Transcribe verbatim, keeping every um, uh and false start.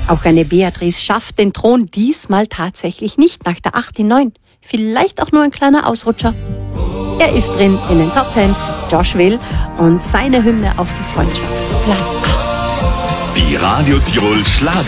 Auch eine Beatrice schafft den Thron diesmal tatsächlich nicht nach der acht in neun. Vielleicht auch nur ein kleiner Ausrutscher. Er ist drin in den Top Ten, Josh Will und seine Hymne auf die Freundschaft. Platz acht. Die Radio Tirol Schlager